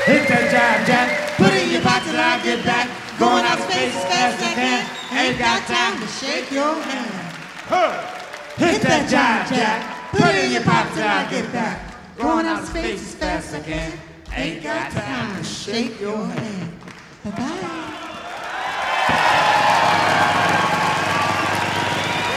Hit that jive jack, put it in your pocket and I'll get back. Going out space as fast as I can. Ain't got time to shake your hand. Hit that jive jack, put it in your pocket and I'll get back. Going out space as fast as I can. Ain't got time to shake your hand. Bye-bye.